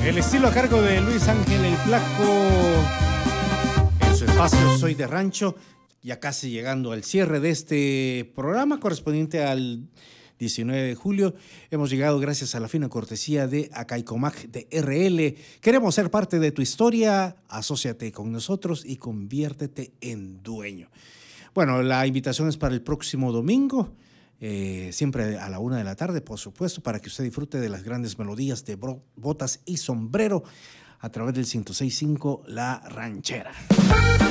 El estilo a cargo de Luis Ángel el Flaco. En su espacio Soy de Rancho. Ya casi llegando al cierre de este programa correspondiente al 19 de julio. Hemos llegado gracias a la fina cortesía de Acaicomac de RL. Queremos ser parte de tu historia. Asóciate con nosotros y conviértete en dueño. Bueno, la invitación es para el próximo domingo. Siempre a la 1 de la tarde, por supuesto, para que usted disfrute de las grandes melodías de Botas y Sombrero a través del 106.5 La Ranchera.